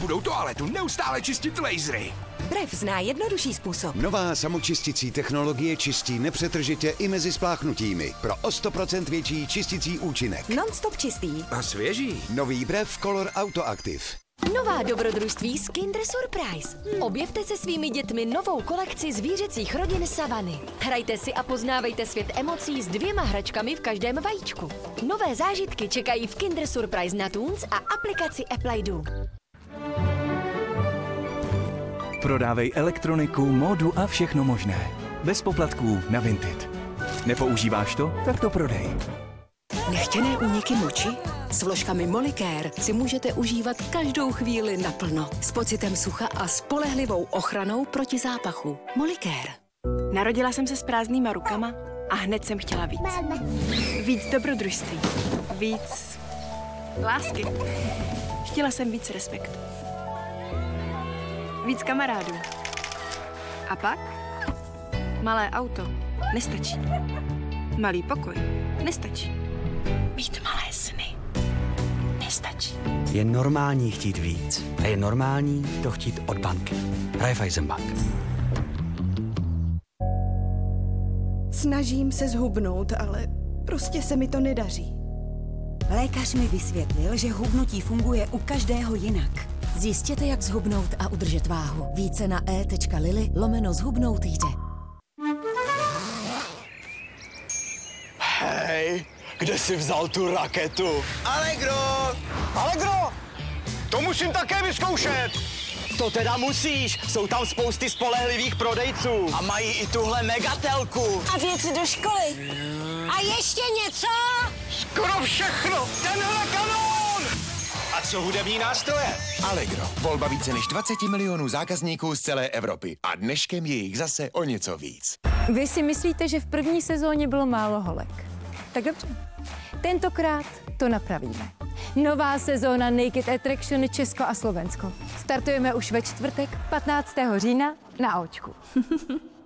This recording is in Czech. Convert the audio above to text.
budou toaletu neustále čistit lasery. Brev zná jednodušší způsob. Nová samočisticí technologie čistí nepřetržitě i mezi spláchnutími. Pro o 100% větší čisticí účinek. Non-stop čistý. A svěží. Nový Brev Color Autoactive. Nová dobrodružství z Kinder Surprise. Objevte se svými dětmi novou kolekci zvířecích rodin Savany. Hrajte si a poznávejte svět emocí s 2 hračkami v každém vajíčku. Nové zážitky čekají v Kinder Surprise na Toons a aplikaci Apple ID. Prodávej elektroniku, módu a všechno možné. Bez poplatků na Vinted. Nepoužíváš to? Tak to prodej. Nechtěné úniky moči? S vložkami Molicare si můžete užívat každou chvíli naplno. S pocitem sucha a spolehlivou ochranou proti zápachu. Molicare. Narodila jsem se s prázdnýma rukama a hned jsem chtěla víc. Víc dobrodružství. Víc lásky. Chtěla jsem víc respektu. Víc kamarádů. A pak? Malé auto nestačí. Malý pokoj nestačí. Mít malé sny nestačí. Je normální chtít víc a je normální to chtít od banky. Raiffeisenbank. Snažím se zhubnout, ale prostě se mi to nedaří. Lékař mi vysvětlil, že hubnutí funguje u každého jinak. Zjistěte, jak zhubnout a udržet váhu. Více na e.lili/zhubnout jde. Hej, kde jsi vzal tu raketu? Allegro! Allegro! To musím také vyzkoušet! To teda musíš, jsou tam spousty spolehlivých prodejců. A mají i tuhle megatelku. A věci do školy. A ještě něco? Skoro všechno, tenhle kanón! A co hudební nástroje? Allegro. Volba více než 20 milionů zákazníků z celé Evropy. A dneškem je jich zase o něco víc. Vy si myslíte, že v první sezóně bylo málo holek. Tak dobře. Tentokrát to napravíme. Nová sezóna Naked Attraction Česko a Slovensko. Startujeme už ve čtvrtek 15. října na Očku.